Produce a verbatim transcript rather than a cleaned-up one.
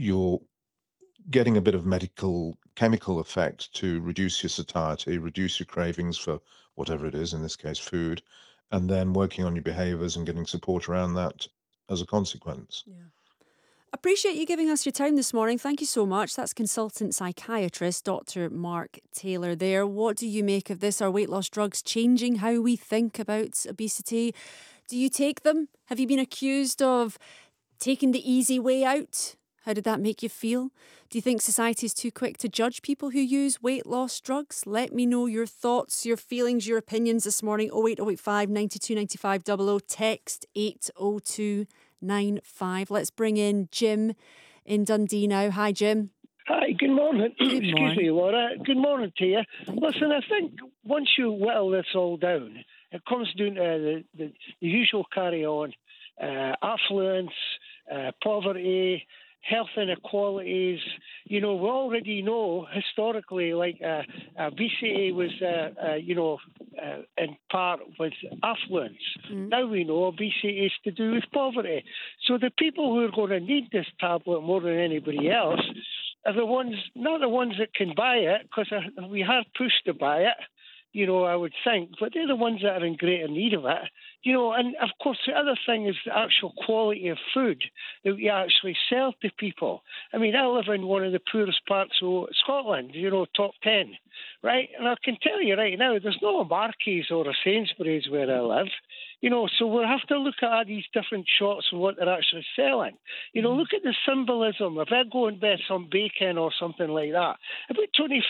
you're getting a bit of medical chemical effect to reduce your satiety, reduce your cravings for whatever it is, in this case, food, and then working on your behaviors and getting support around that as a consequence. Yeah. Appreciate you giving us your time this morning. Thank you so much. That's consultant psychiatrist Doctor Mark Taylor there. What do you make of this? Are weight loss drugs changing how we think about obesity? Do you take them? Have you been accused of taking the easy way out? How did that make you feel? Do you think society is too quick to judge people who use weight loss drugs? Let me know your thoughts, your feelings, your opinions this morning. oh eight oh eight five, nine two nine five, double oh, text eight oh two nine five. Let's bring in Jim in Dundee now. Hi, Jim. Hi, good morning. Good Excuse morning. me, Laura. Good morning to you. Thank Listen, I think once you whittle this all down, it comes down to the, the, the usual carry on uh, affluence, uh, poverty, health inequalities. You know, we already know historically, like uh, obesity was, uh, uh, you know, uh, in part with affluence. Mm. Now we know obesity is to do with poverty. So the people who are going to need this tablet more than anybody else are the ones, not the ones that can buy it, because we are pushed to buy it, you know, I would think, but they're the ones that are in greater need of it. You know, and of course the other thing is the actual quality of food that we actually sell to people. I mean, I live in one of the poorest parts of Scotland, you know, top ten, right? And I can tell you right now, there's no a Marquis or a Sainsbury's where I live. You know, so we'll have to look at all these different shots and what they're actually selling. You know, look at the symbolism. If I go and buy some bacon or something like that, about twenty